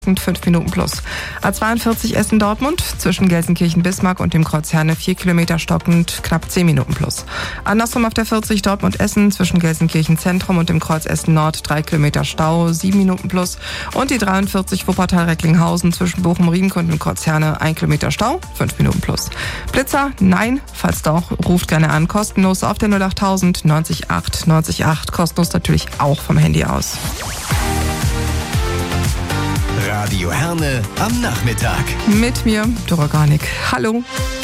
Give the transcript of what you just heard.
5 Minuten plus. A42 Essen-Dortmund zwischen Gelsenkirchen-Bismarck und dem Kreuz Herne 4 Kilometer stockend, knapp 10 Minuten plus. Andersrum auf der 40 Dortmund-Essen zwischen Gelsenkirchen-Zentrum und dem Kreuz Essen-Nord 3 Kilometer Stau, 7 Minuten plus. Und die 43 Wuppertal-Recklinghausen zwischen Bochum-Riemke und dem Kreuz Herne 1 Kilometer Stau, 5 Minuten plus. Blitzer? Nein. Falls doch, ruft gerne an. Kostenlos auf der 08000 90 8 90 8. Kostenlos natürlich auch vom Handy aus. Radio Herne am Nachmittag. Mit mir, Dora Garnick. Hallo.